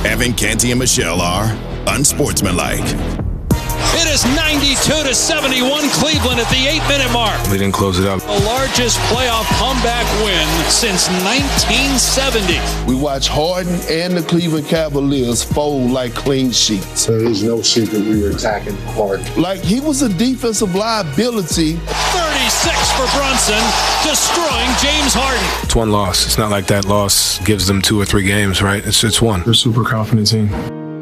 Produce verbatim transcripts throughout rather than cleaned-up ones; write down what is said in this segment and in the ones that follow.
Evan, Canty, and Michelle are unsportsmanlike. It is ninety-two to seventy-one Cleveland at the eight-minute mark. We didn't close it up. The largest playoff comeback win since nineteen seventy. We watch Harden and the Cleveland Cavaliers fold like clean sheets. There's no secret we were attacking hard. Like he was a defensive liability. thirty-six for Brunson, destroying James Harden. It's one loss. It's not like that loss gives them two or three games, right? It's it's one. They're a super confident team.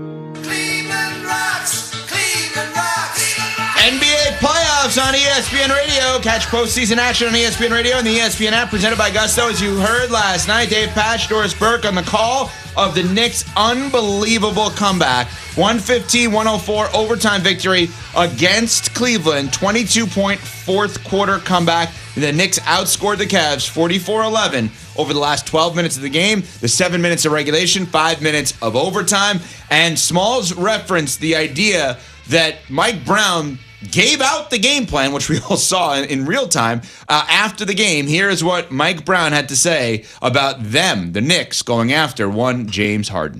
N B A playoffs on E S P N Radio. Catch postseason action on E S P N Radio and the E S P N app presented by Gusto. As you heard last night, Dave Patch, Doris Burke on the call of the Knicks' unbelievable comeback. one fifteen one oh four overtime victory against Cleveland. twenty-two point fourth quarter comeback. The Knicks outscored the Cavs forty-four eleven over the last twelve minutes of the game, the seven minutes of regulation, five minutes of overtime. And Smalls referenced the idea that Mike Brown gave out the game plan, which we all saw in, in real time, uh, after the game. Here's what Mike Brown had to say about them, the Knicks, going after one James Harden.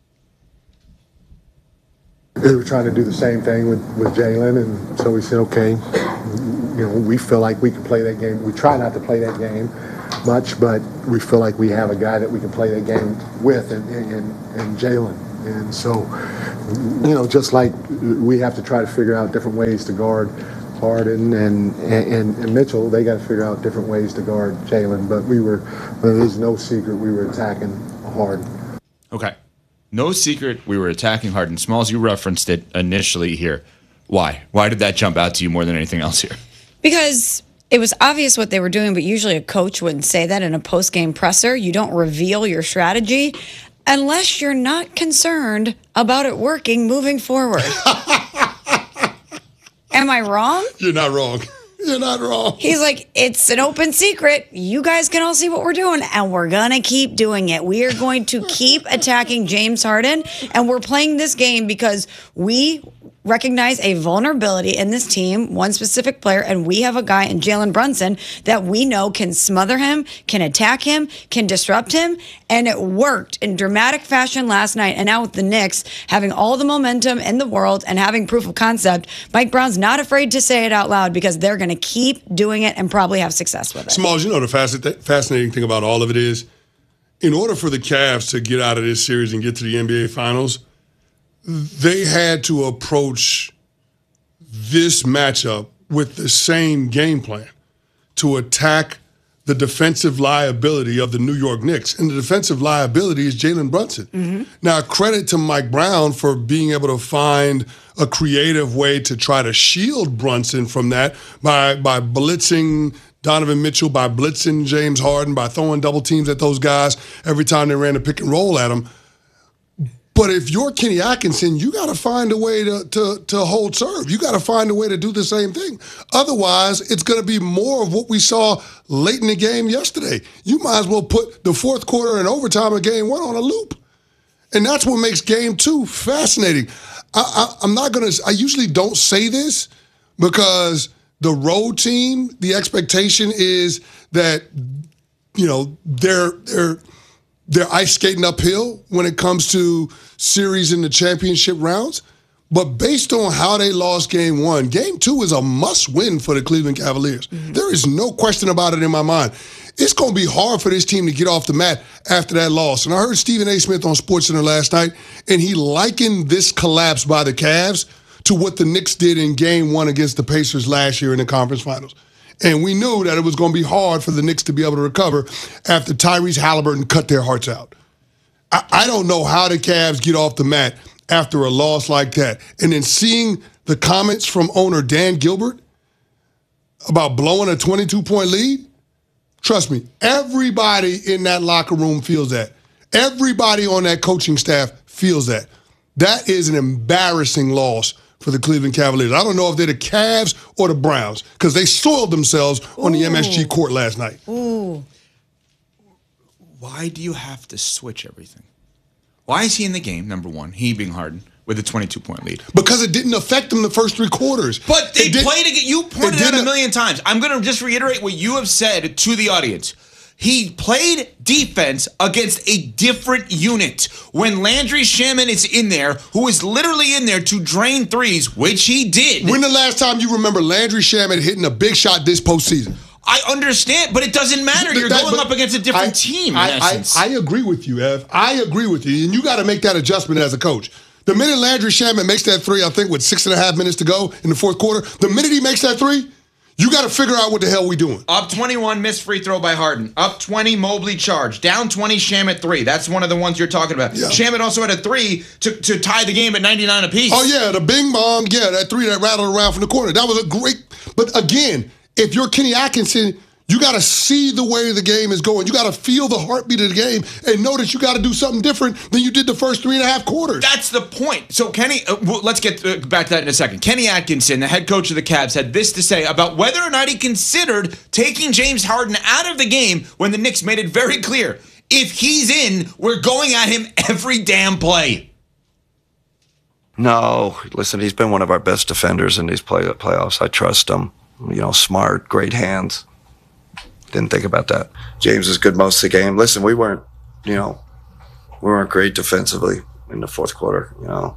They were trying to do the same thing with, with Jalen, and so we said, okay, you know, we feel like we can play that game. We try not to play that game much, but we feel like we have a guy that we can play that game with, and, and, and Jalen. And so, you know, just like we have to try to figure out different ways to guard Harden and and, and Mitchell, they got to figure out different ways to guard Jalen. But we were, there's no secret we were attacking Harden. Okay. No secret we were attacking Harden. Smalls, you referenced it initially here. Why? Why did that jump out to you more than anything else here? Because it was obvious what they were doing, but usually a coach wouldn't say that in a post-game presser. You don't reveal your strategy unless you're not concerned about it working moving forward. Am I wrong? You're not wrong. You're not wrong. He's like, it's an open secret. You guys can all see what we're doing, and we're going to keep doing it. We are going to keep attacking James Harden, and we're playing this game because we recognize a vulnerability in this team, one specific player, and we have a guy in Jalen Brunson that we know can smother him, can attack him, can disrupt him, and it worked in dramatic fashion last night. And now with the Knicks having all the momentum in the world and having proof of concept, Mike Brown's not afraid to say it out loud because they're going to keep doing it and probably have success with it. Smalls, you know the fascinating thing about all of it is, in order for the Cavs to get out of this series and get to the N B A Finals, they had to approach this matchup with the same game plan to attack the defensive liability of the New York Knicks. And the defensive liability is Jalen Brunson. Mm-hmm. Now, credit to Mike Brown for being able to find a creative way to try to shield Brunson from that by, by blitzing Donovan Mitchell, by blitzing James Harden, by throwing double teams at those guys every time they ran a pick and roll at him. But if you're Kenny Atkinson, you got to find a way to, to, to hold serve. You got to find a way to do the same thing. Otherwise, it's going to be more of what we saw late in the game yesterday. You might as well put the fourth quarter and overtime of game one on a loop. And that's what makes game two fascinating. I, I, I'm not going to – I usually don't say this because the road team, the expectation is that, you know, they're they're – They're ice skating uphill when it comes to series in the championship rounds. But based on how they lost game one, game two is a must-win for the Cleveland Cavaliers. Mm-hmm. There is no question about it in my mind. It's going to be hard for this team to get off the mat after that loss. And I heard Stephen A. Smith on SportsCenter last night, and he likened this collapse by the Cavs to what the Knicks did in game one against the Pacers last year in the conference finals. And we knew that it was going to be hard for the Knicks to be able to recover after Tyrese Halliburton cut their hearts out. I, I don't know how the Cavs get off the mat after a loss like that. And then seeing the comments from owner Dan Gilbert about blowing a twenty-two point lead, trust me, everybody in that locker room feels that. Everybody on that coaching staff feels that. That is an embarrassing loss for the Cleveland Cavaliers. I don't know if they're the Cavs or the Browns because they soiled themselves on Ooh. the M S G court last night. Ooh. Why do you have to switch everything? Why is he in the game, number one, he being Harden, with a twenty-two point lead? Because it didn't affect them the first three quarters. But they played again. You pointed it out a million times. I'm going to just reiterate what you have said to the audience. He played defense against a different unit. When Landry Shamet is in there, who is literally in there to drain threes, which he did. When the last time you remember Landry Shamet hitting a big shot this postseason? I understand, but it doesn't matter. You're That- going but up against a different I, team, in I, essence. I, I agree with you, Ev. I agree with you. And you got to make that adjustment as a coach. The minute Landry Shamet makes that three, I think with six and a half minutes to go in the fourth quarter, the minute he makes that three, you got to figure out what the hell we doing. Up twenty-one, missed free throw by Harden. Up twenty, Mobley charge. Down twenty, Shamet three. That's one of the ones you're talking about. Yeah. Shamet also had a three to, to tie the game at ninety-nine apiece. Oh, yeah, the bing bong, yeah, that three that rattled around from the corner. That was a great, but again, if you're Kenny Atkinson, you got to see the way the game is going. You got to feel the heartbeat of the game and know that you got to do something different than you did the first three and a half quarters. That's the point. So Kenny, uh, well, let's get uh, back to that in a second. Kenny Atkinson, the head coach of the Cavs, had this to say about whether or not he considered taking James Harden out of the game when the Knicks made it very clear. If he's in, we're going at him every damn play. No, listen, he's been one of our best defenders in these play- playoffs. I trust him. You know, smart, great hands. Didn't think about that. James is good most of the game. Listen, we weren't, you know, we weren't great defensively in the fourth quarter, you know.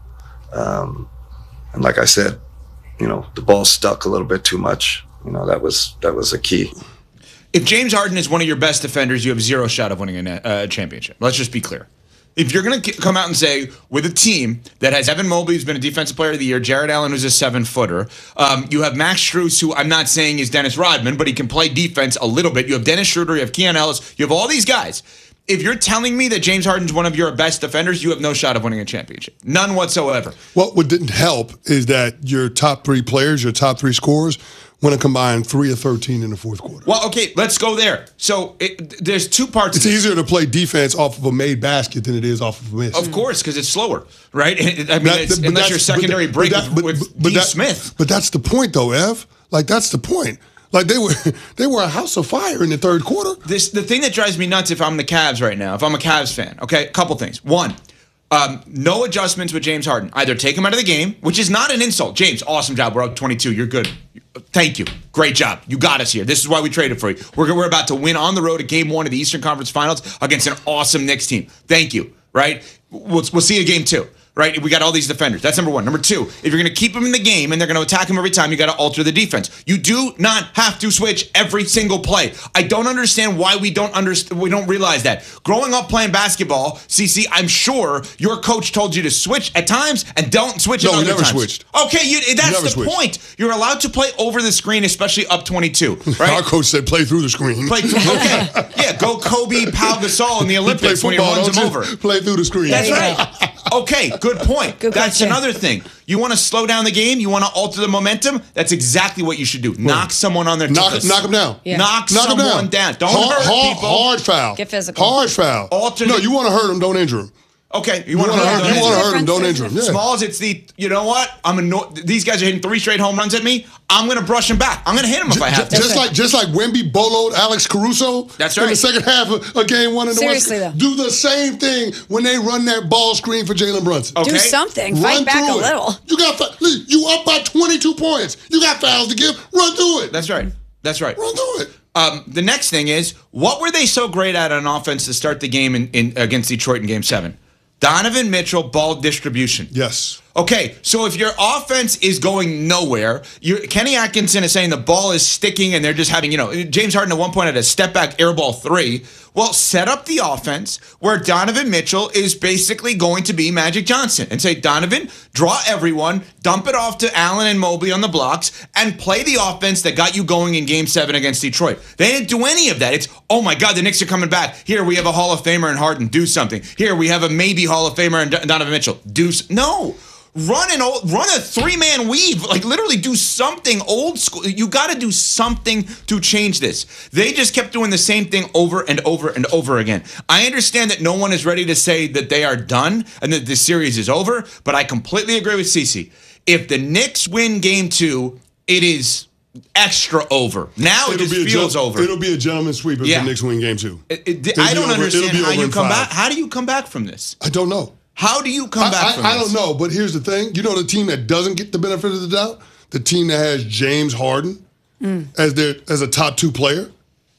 Um, and like I said, you know, the ball stuck a little bit too much. You know, that was that was a key. If James Harden is one of your best defenders, you have zero shot of winning a net, uh, championship. Let's just be clear. If you're going to come out and say, with a team that has Evan Mobley, who's been a defensive player of the year, Jared Allen, who's a seven-footer, um, you have Max Strus, who I'm not saying is Dennis Rodman, but he can play defense a little bit. You have Dennis Schroeder, you have Keon Ellis, you have all these guys. If you're telling me that James Harden's one of your best defenders, you have no shot of winning a championship. None whatsoever. Well, what didn't help is that your top three players, your top three scorers, went to combine three of thirteen in the fourth quarter. Well, okay, let's go there. So it, there's two parts. It's of this. easier to play defense off of a made basket than it is off of a miss. Of course, because it's slower, right? I mean, That- it's, but unless that's- your secondary but break that- with, but- with but D. that- Smith. But that's the point, though, Ev. Like, that's the point. Like, they were they were a house of fire in the third quarter. This the thing that drives me nuts if I'm the Cavs right now, if I'm a Cavs fan, okay? A couple things. One, um, no adjustments with James Harden. Either take him out of the game, which is not an insult. James, awesome job. We're up twenty-two. You're good. Thank you. Great job. You got us here. This is why we traded for you. We're, we're about to win on the road at game one of the Eastern Conference Finals against an awesome Knicks team. Thank you, right? We'll, we'll see you game two. Right? We got all these defenders. That's number one. Number two, if you're going to keep them in the game and they're going to attack him every time, you got to alter the defense. You do not have to switch every single play. I don't understand why we don't understand. We don't realize that. Growing up playing basketball, C C, I'm sure your coach told you to switch at times and don't switch No, at we other never times. switched. Okay, you, that's never the switched. point. You're allowed to play over the screen, especially up twenty-two. Right? Our coach said play through the screen. Play through, okay, yeah, go Kobe, Pau Gasol in the Play Olympics when he football, runs don't them just over. play through the screen. That's right. Okay, good point. Good That's question. another thing. You want to slow down the game? You want to alter the momentum? That's exactly what you should do. Knock someone on their Knock, tuchus. knock them down. Yeah. Knock, Knock 'em someone down. Don't hard, hurt hard, people. hard foul. Get physical. Hard foul. Alternate- No, you want to hurt them, don't injure them. Okay, you You want want to to hurt hurt, them. you wanna hurt them, Difference, don't there's injure them. Yeah. Smalls, it's the, you know what? I'm anno- These guys are hitting three straight home runs at me. I'm going to brush them back. I'm going to hit them if I have to. Just like just like Wemby boloed Alex Caruso That's in right. the second half of, of game one in the Seriously, West. though. Do the same thing when they run that ball screen for Jalen Brunson. Okay. Do something. Run Fight back a through it. little. You got fa- listen, you up by twenty-two points. You got fouls to give. Run through it. That's right. That's right. Run through it. Um, the next thing is, what were they so great at on offense to start the game in, in against Detroit in Game Seven? Donovan Mitchell, ball distribution. Yes. Okay, so if your offense is going nowhere, you're, Kenny Atkinson is saying the ball is sticking and they're just having, you know, James Harden at one point had a step back air ball three. Well, set up the offense where Donovan Mitchell is basically going to be Magic Johnson and say, Donovan, draw everyone, dump it off to Allen and Mobley on the blocks, and play the offense that got you going in Game seven against Detroit. They didn't do any of that. It's, oh my God, the Knicks are coming back. Here, we have a Hall of Famer in Harden. Do something. Here, we have a maybe Hall of Famer in D- Donovan Mitchell. Do s- No. Run an old, run a three-man weave. Like, literally do something old school. You got to do something to change this. They just kept doing the same thing over and over and over again. I understand that no one is ready to say that they are done and that the series is over, but I completely agree with Cece. If the Knicks win game two, it is extra over. Now it It'll just be a feels gen- over. It'll be a gentleman's sweep if Yeah. the Knicks win game two. It- it- It'll I be don't over- understand it'll be how over you in come five. back. How do you come back from this? I don't know. How do you come back I, from I, I this? don't know, but here's the thing. You know the team that doesn't get the benefit of the doubt? The team that has James Harden Mm. as their as a top two player?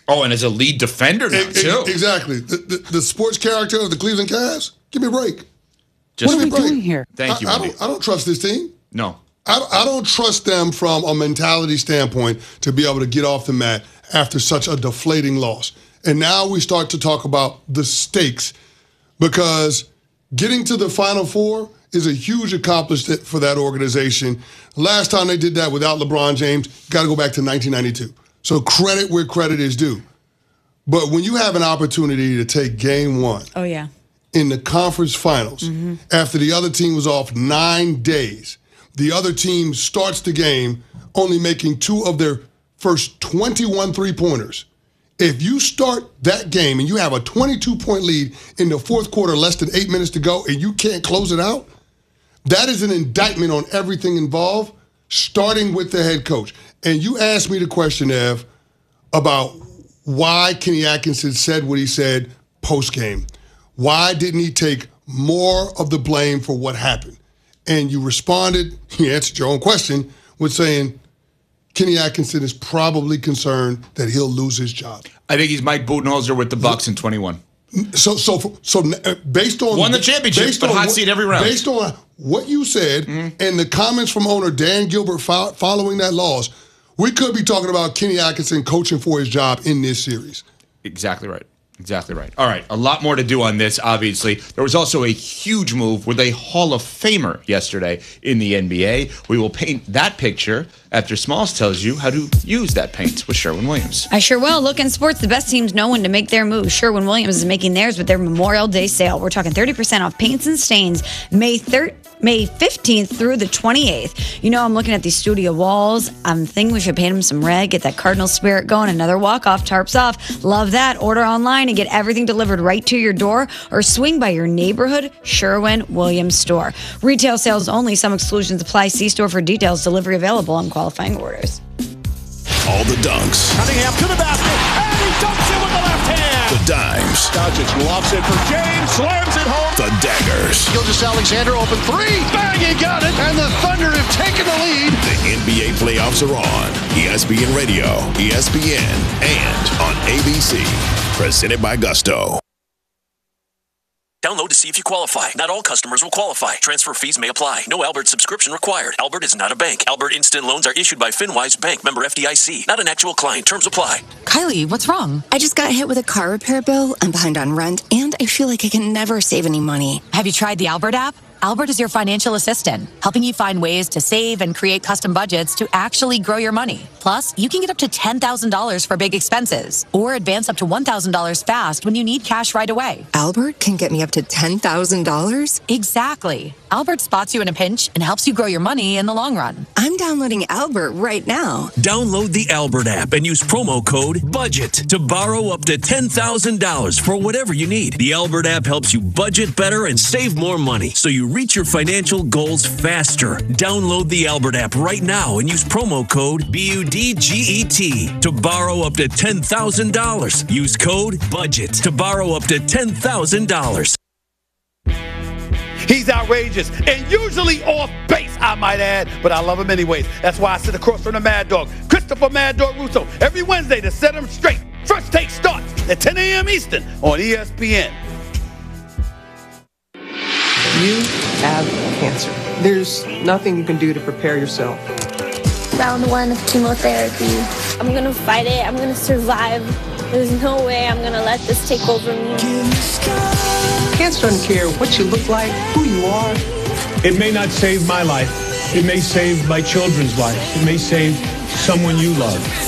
Oh, and as a lead defender now, E- e- too. Exactly. The, the, the sports character of the Cleveland Cavs, give me a break. Just Give me a break. here? Thank you, I, I, Wendy. don't, I don't trust this team. No. I, I don't trust them from a mentality standpoint to be able to get off the mat after such a deflating loss. And now we start to talk about the stakes because getting to the Final Four is a huge accomplishment for that organization. Last time they did that without LeBron James, got to go back to nineteen ninety-two. So credit where credit is due. But when you have an opportunity to take game one Oh, yeah. in the conference finals, Mm-hmm. after the other team was off nine days, the other team starts the game only making two of their first twenty-one three-pointers. If you start that game and you have a twenty-two point lead in the fourth quarter, less than eight minutes to go, and you can't close it out, that is an indictment on everything involved, starting with the head coach. And you asked me the question, Ev, about why Kenny Atkinson said what he said post-game. Why didn't he take more of the blame for what happened? And you responded, you answered your own question, with saying Kenny Atkinson is probably concerned that he'll lose his job. I think he's Mike Budenholzer with the Bucks in twenty-one. So, so, so uh, based on Won the championship, based but on hot what- seat every round. Based on what you said and the comments from owner Dan Gilbert fo- following that loss, we could be talking about Kenny Atkinson coaching for his job in this series. Exactly right. Exactly right. All right, a lot more to do on this, obviously. There was also a huge move with a Hall of Famer yesterday in the N B A. We will paint that picture after Smalls tells you how to use that paint with Sherwin-Williams. I sure will. Look in sports, the best teams know when to make their move. Sherwin-Williams is making theirs with their Memorial Day sale. We're talking thirty percent off paints and stains May third. May fifteenth through the twenty-eighth. You know, I'm looking at these studio walls. I'm thinking we should paint them some red, get that Cardinal spirit going. Another walk-off, tarps off. Love that. Order online and get everything delivered right to your door or swing by your neighborhood Sherwin-Williams store. Retail sales only. Some exclusions apply. See store for details. Delivery available on qualifying orders. All the dunks. Cunningham to the basket, and he dunks it with the left hand. The dimes. Doncic lofts it for James, slams it home. The daggers. Gilgeous-Alexander open three, bang, he got it, and the Thunder have taken the lead. The N B A playoffs are on. E S P N Radio, E S P N, and on A B C. Presented by Gusto. Download to see if you qualify. Not all customers will qualify. Transfer fees may apply. No Albert subscription required. Albert is not a bank. Albert Instant Loans are issued by FinWise Bank, member F D I C. Not an actual client. Terms apply. Kylie, what's wrong? I just got hit with a car repair bill. I'm behind on rent, and I feel like I can never save any money. Have you tried the Albert app? Albert is your financial assistant, helping you find ways to save and create custom budgets to actually grow your money. Plus, you can get up to ten thousand dollars for big expenses or advance up to one thousand dollars fast when you need cash right away. Albert can get me up to ten thousand dollars? Exactly. Albert spots you in a pinch and helps you grow your money in the long run. I'm downloading Albert right now. Download the Albert app and use promo code BUDGET to borrow up to ten thousand dollars for whatever you need. The Albert app helps you budget better and save more money so you reach your financial goals faster. Download the Albert app right now and use promo code B U D G E T to borrow up to ten thousand dollars. Use code BUDGET to borrow up to ten thousand dollars. He's outrageous and usually off base, I might add, but I love him anyways. That's why I sit across from the Mad Dog, Christopher Mad Dog Russo, every Wednesday to set him straight. First Take starts at ten a.m. Eastern on E S P N. You have cancer. There's nothing you can do to prepare yourself. Round one of chemotherapy. I'm gonna fight it. I'm gonna survive. There's no way I'm gonna let this take over me. Cancer doesn't care what you look like, who you are. It may not save my life. It may save my children's life. It may save someone you love.